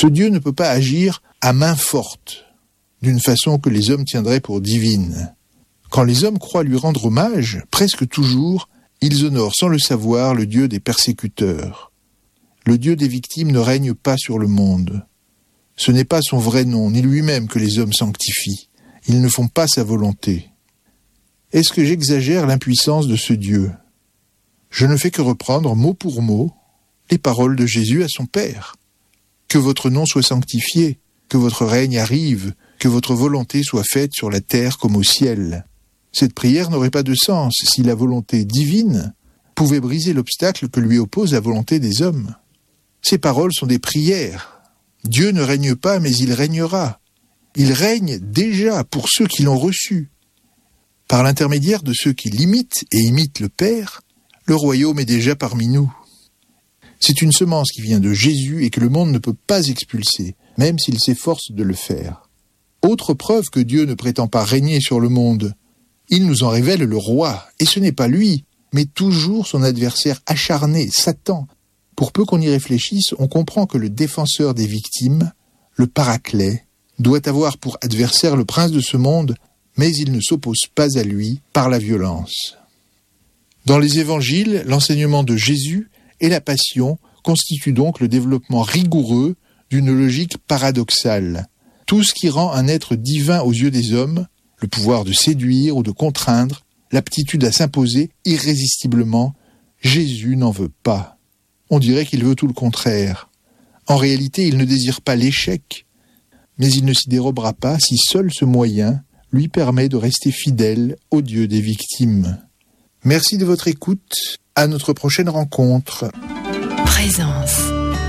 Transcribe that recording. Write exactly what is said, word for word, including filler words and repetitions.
Ce Dieu ne peut pas agir à main forte, d'une façon que les hommes tiendraient pour divine. Quand les hommes croient lui rendre hommage, presque toujours, ils honorent sans le savoir le Dieu des persécuteurs. Le Dieu des victimes ne règne pas sur le monde. Ce n'est pas son vrai nom, ni lui-même que les hommes sanctifient. Ils ne font pas sa volonté. Est-ce que j'exagère l'impuissance de ce Dieu ? Je ne fais que reprendre mot pour mot les paroles de Jésus à son Père. Que votre nom soit sanctifié, que votre règne arrive, que votre volonté soit faite sur la terre comme au ciel. Cette prière n'aurait pas de sens si la volonté divine pouvait briser l'obstacle que lui oppose la volonté des hommes. Ces paroles sont des prières. Dieu ne règne pas, mais il régnera. Il règne déjà pour ceux qui l'ont reçu. Par l'intermédiaire de ceux qui l'imitent et imitent le Père, le royaume est déjà parmi nous. C'est une semence qui vient de Jésus et que le monde ne peut pas expulser, même s'il s'efforce de le faire. Autre preuve que Dieu ne prétend pas régner sur le monde. Il nous en révèle le roi, et ce n'est pas lui, mais toujours son adversaire acharné, Satan. Pour peu qu'on y réfléchisse, on comprend que le défenseur des victimes, le Paraclet, doit avoir pour adversaire le prince de ce monde, mais il ne s'oppose pas à lui par la violence. Dans les évangiles, l'enseignement de Jésus et la passion constituent donc le développement rigoureux d'une logique paradoxale. Tout ce qui rend un être divin aux yeux des hommes, le pouvoir de séduire ou de contraindre, l'aptitude à s'imposer irrésistiblement, Jésus n'en veut pas. On dirait qu'il veut tout le contraire. En réalité, il ne désire pas l'échec, mais il ne s'y dérobera pas si seul ce moyen lui permet de rester fidèle au Dieu des victimes. Merci de votre écoute. À notre prochaine rencontre. Présence.